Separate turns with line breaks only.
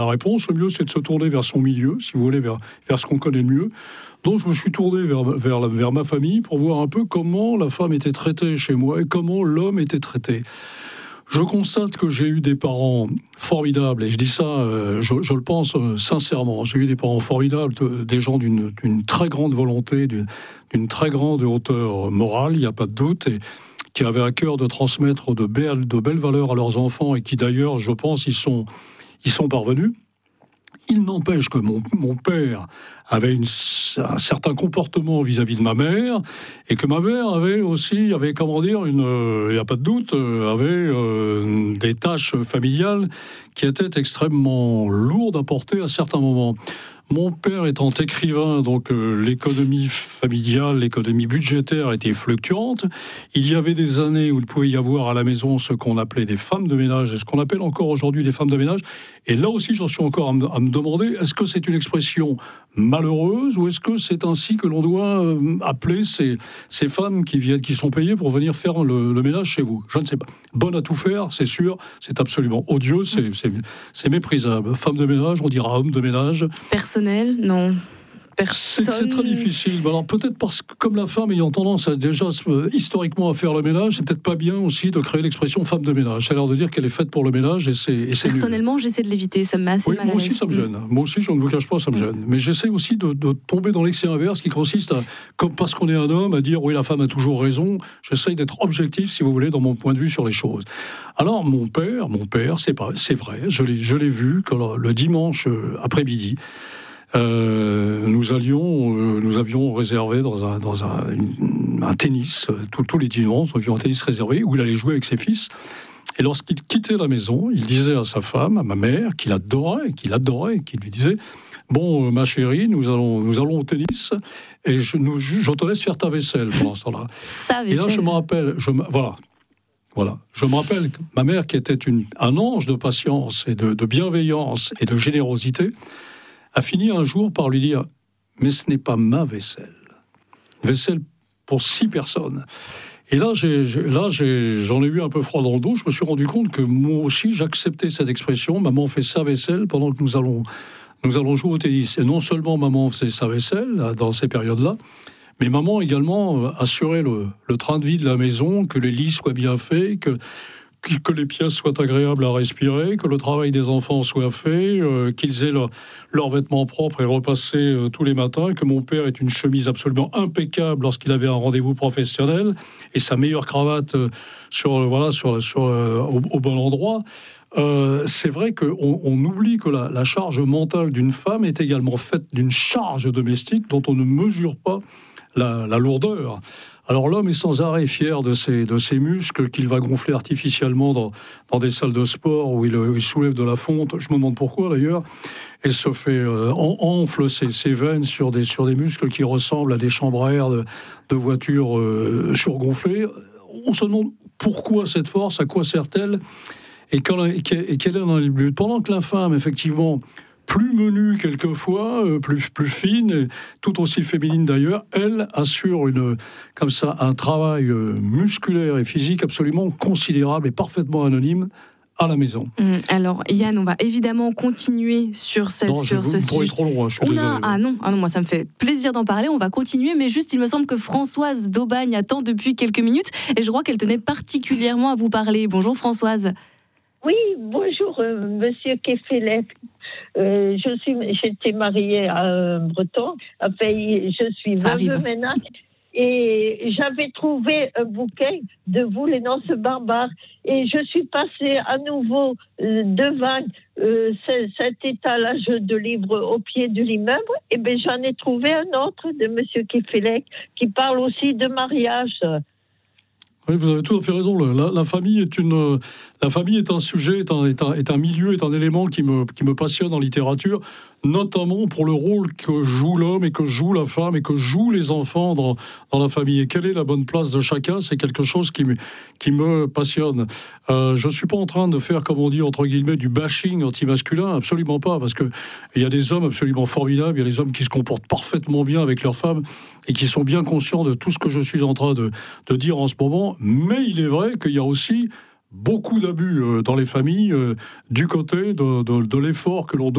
La réponse, le mieux, c'est de se tourner vers son milieu, si vous voulez, vers ce qu'on connaît le mieux. Donc, je me suis tourné vers ma famille pour voir un peu comment la femme était traitée chez moi et comment l'homme était traité. Je constate que j'ai eu des parents formidables, et je dis ça, je le pense sincèrement. J'ai eu des parents formidables, des gens d'une très grande volonté, d'une très grande hauteur morale, il n'y a pas de doute, et qui avaient à cœur de transmettre de belles valeurs à leurs enfants, et qui d'ailleurs, je pense, y sont parvenus. Il n'empêche que mon père avait un certain comportement vis-à-vis de ma mère, et que ma mère avait, comment dire, il n'y a pas de doute, avait des tâches familiales qui étaient extrêmement lourdes à porter à certains moments. Mon père étant écrivain, donc l'économie familiale, l'économie budgétaire était fluctuante. Il y avait des années où il pouvait y avoir à la maison ce qu'on appelait des femmes de ménage, et ce qu'on appelle encore aujourd'hui des femmes de ménage. Et là aussi, j'en suis encore à me demander, est-ce que c'est une expression malheureuse ou est-ce que c'est ainsi que l'on doit appeler ces femmes qui sont payées pour venir faire le ménage chez vous? Je ne sais pas. Bonne à tout faire, c'est sûr, c'est absolument odieux, c'est méprisable. Femme de ménage, on dira homme de ménage.
Personnel, non.
C'est très difficile. Alors peut-être parce que comme la femme ayant tendance historiquement à faire le ménage, c'est peut-être pas bien aussi de créer l'expression femme de ménage. Ça a l'air de dire qu'elle est faite pour le ménage et c'est
personnellement, nul. J'essaie de l'éviter, ça me met assez mal à l'aise.
Moi aussi, ça me gêne. Moi aussi, je ne vous cache pas, ça me gêne. Mais j'essaie aussi de tomber dans l'excès inverse qui consiste à, comme parce qu'on est un homme, à dire oui, la femme a toujours raison. J'essaie d'être objectif, si vous voulez, dans mon point de vue sur les choses. Alors mon père, c'est vrai, je l'ai vu le dimanche après-midi. Nous avions réservé dans un tennis, tous les dimanches, nous avions un tennis réservé où il allait jouer avec ses fils. Et lorsqu'il quittait la maison, il disait à sa femme, à ma mère, qu'il adorait, qu'il lui disait « Bon, ma chérie, nous allons au tennis et je te laisse faire ta vaisselle pendant ce temps-là. » Et là, je me rappelle, Voilà. Je me rappelle que ma mère, qui était un ange de patience et de bienveillance et de générosité, a fini un jour par lui dire « Mais ce n'est pas ma vaisselle. Vaisselle pour 6 personnes. » Et là, j'en ai eu un peu froid dans le dos. Je me suis rendu compte que moi aussi, j'acceptais cette expression « Maman fait sa vaisselle pendant que nous allons jouer au tennis. » Et non seulement maman faisait sa vaisselle dans ces périodes-là, mais maman également assurait le train de vie de la maison, que les lits soient bien faits, que les pièces soient agréables à respirer, que le travail des enfants soit fait, qu'ils aient leurs vêtements propres et repassés tous les matins, que mon père ait une chemise absolument impeccable lorsqu'il avait un rendez-vous professionnel et sa meilleure cravate au bon endroit. C'est vrai qu'on oublie que la charge mentale d'une femme est également faite d'une charge domestique dont on ne mesure pas la lourdeur. Alors l'homme est sans arrêt fier de ses muscles qu'il va gonfler artificiellement dans des salles de sport où il soulève de la fonte. Je me demande pourquoi d'ailleurs. Il se fait enfle ses veines sur des muscles qui ressemblent à des chambres à air de voitures surgonflées. On se demande pourquoi cette force, à quoi sert-elle et quel est le but. Pendant que la femme, effectivement, plus menue quelquefois, plus fine, tout aussi féminine d'ailleurs, elle assure un travail musculaire et physique absolument considérable et parfaitement anonyme à la maison.
Alors Yann, on va évidemment continuer sur ce
sujet. Trop long, je suis désolé.
Ah non, moi ça me fait plaisir d'en parler, on va continuer, mais juste il me semble que Françoise d'Aubagne attend depuis quelques minutes et je crois qu'elle tenait particulièrement à vous parler. Bonjour Françoise.
Oui, bonjour Monsieur Kefelec. J'étais mariée à un Breton. Enfin, je suis veuve maintenant. Et j'avais trouvé un bouquet de Vous les Nonces barbares. Et je suis passée à nouveau devant cet étalage de livres au pied de l'immeuble. Et bien, j'en ai trouvé un autre de Monsieur Kefelec qui parle aussi de mariage.
Oui, vous avez tout à fait raison. La famille est un sujet, est un milieu, est un élément qui me passionne en littérature, notamment pour le rôle que joue l'homme et que joue la femme et que jouent les enfants dans la famille. Et quelle est la bonne place de chacun, c'est quelque chose qui me passionne. Je ne suis pas en train de faire, comme on dit, entre guillemets, du bashing anti-masculin, absolument pas, parce qu'il y a des hommes absolument formidables, il y a des hommes qui se comportent parfaitement bien avec leurs femmes et qui sont bien conscients de tout ce que je suis en train de dire en ce moment, mais il est vrai qu'il y a aussi beaucoup d'abus dans les familles du côté de l'effort que l'on